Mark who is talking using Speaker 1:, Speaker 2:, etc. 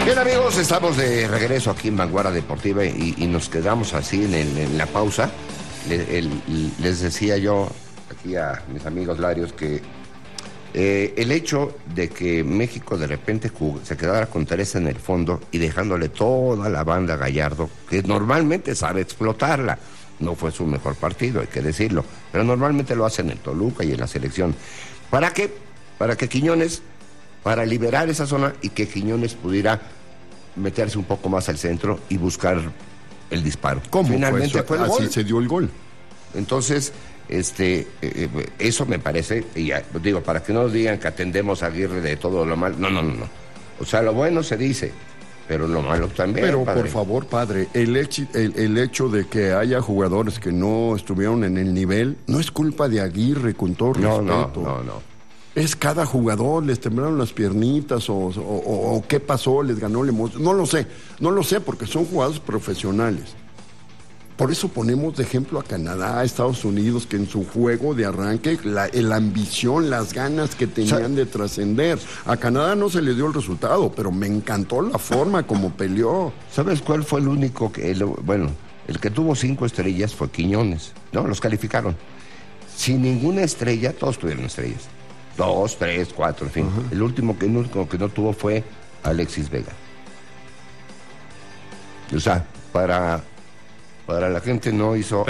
Speaker 1: Bien, amigos, estamos de regreso aquí en Vanguardia Deportiva y nos quedamos así en la pausa. Les decía yo aquí a mis amigos Larios que el hecho de que México de repente se quedara con Teresa en el fondo y dejándole toda la banda a Gallardo, que normalmente sabe explotarla. No fue su mejor partido, hay que decirlo, pero normalmente lo hacen en Toluca y en la selección. ¿Para qué? Para que Quiñones, para liberar esa zona y que Quiñones pudiera meterse un poco más al centro y buscar el disparo.
Speaker 2: ¿Cómo?
Speaker 1: Finalmente fue el gol.
Speaker 2: Así se dio el gol.
Speaker 1: Entonces, eso me parece, y digo, para que no digan que atendemos a Aguirre de todo lo mal, no. O sea, lo bueno se dice, pero lo malo también.
Speaker 2: Pero
Speaker 1: padre.
Speaker 2: por favor, padre, el hecho de que haya jugadores que no estuvieron en el nivel, no es culpa de Aguirre, con todo respeto.
Speaker 1: No.
Speaker 2: Es cada jugador, les temblaron las piernitas o qué pasó, les ganó la emoción. No lo sé porque son jugadores profesionales. Por eso ponemos de ejemplo a Canadá, a Estados Unidos, que en su juego de arranque, la ambición, las ganas que tenían de trascender. A Canadá no se le dio el resultado, pero me encantó la forma como peleó.
Speaker 1: ¿Sabes cuál fue el único el que tuvo 5 estrellas fue Quiñones? No, los calificaron. Sin ninguna estrella, todos tuvieron estrellas. 2, 3, 4, en fin. Uh-huh. El único que no tuvo fue Alexis Vega. O sea, para la gente no hizo